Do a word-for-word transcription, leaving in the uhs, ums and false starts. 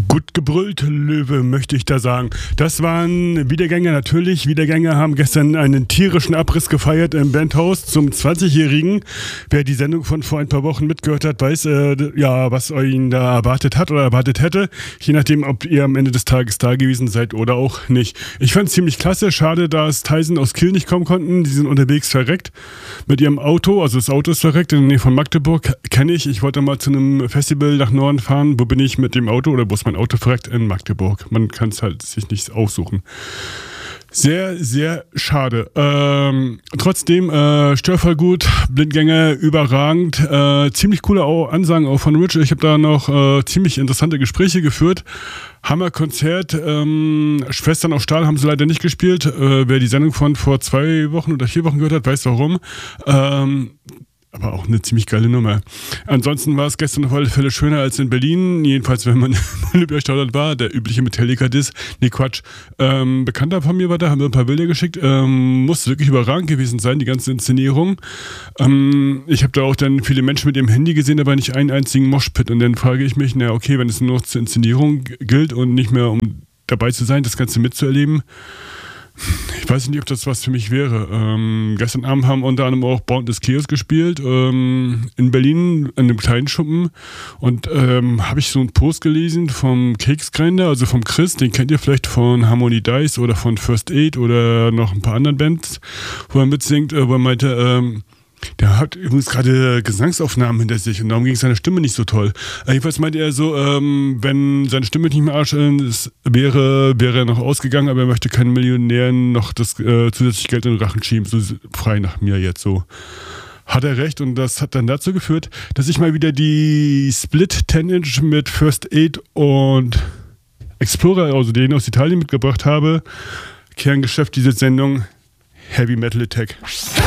Gut gebrüllt, Löwe, möchte ich da sagen. Das waren Wiedergänger, natürlich. Wiedergänger haben gestern einen tierischen Abriss gefeiert im Bandhaus zum zwanzigjährigen. Wer die Sendung von vor ein paar Wochen mitgehört hat, weiß, äh, ja, was ihn da erwartet hat oder erwartet hätte. Je nachdem, ob ihr am Ende des Tages da gewesen seid oder auch nicht. Ich fand es ziemlich klasse. Schade, dass Tyson aus Kiel nicht kommen konnten. Die sind unterwegs verreckt mit ihrem Auto. Also das Auto ist verreckt in der Nähe von Magdeburg. Kenne ich. Ich wollte mal zu einem Festival nach Norden fahren. Wo bin ich mit dem Auto oder wo ist mein Auto verreckt? In Magdeburg. Man kann es halt sich nicht aussuchen. Sehr, sehr schade. Ähm, trotzdem, äh, Störfallgut, Blindgänger, überragend. Äh, ziemlich coole auch Ansagen auch von Rich. Ich habe da noch äh, ziemlich interessante Gespräche geführt. Hammerkonzert. Ähm, Schwestern auf Stahl haben sie leider nicht gespielt. Äh, wer die Sendung von vor zwei Wochen oder vier Wochen gehört hat, weiß warum. Ähm, Aber auch eine ziemlich geile Nummer. Ansonsten war es gestern auf alle Fälle schöner als in Berlin. Jedenfalls, wenn man in Olympiastadion war. Der übliche Metallica-Diss. Nee, Quatsch. Ähm, Bekannter von mir war da, haben mir ein paar Bilder geschickt. Ähm, muss wirklich überragend gewesen sein, die ganze Inszenierung. Ähm, ich habe da auch dann viele Menschen mit dem Handy gesehen, aber nicht einen einzigen Moshpit. Und dann frage ich mich, na okay, wenn es nur noch zur Inszenierung gilt und nicht mehr um dabei zu sein, das Ganze mitzuerleben. Ich weiß nicht, ob das was für mich wäre. Ähm, gestern Abend haben unter anderem auch Boundless Chaos gespielt, ähm, in Berlin, in einem kleinen Schuppen. Und ähm, habe ich so einen Post gelesen vom Keksgrinder, also vom Chris, den kennt ihr vielleicht von Harmony Dice oder von First Aid oder noch ein paar anderen Bands, wo er mitsingt, äh, wo er meinte, ähm, der hat übrigens gerade Gesangsaufnahmen hinter sich und darum ging seine Stimme nicht so toll. Jedenfalls meinte er so, ähm, wenn seine Stimme nicht mehr Arsch ist, wäre, wäre er noch ausgegangen, aber er möchte keinen Millionären noch das äh, zusätzliche Geld in den Rachen schieben, so frei nach mir jetzt so. Hat er recht und das hat dann dazu geführt, dass ich mal wieder die Split zehn Inch mit First Aid und Explorer, also den aus Italien mitgebracht habe. Kerngeschäft dieser Sendung, Heavy Metal Attack.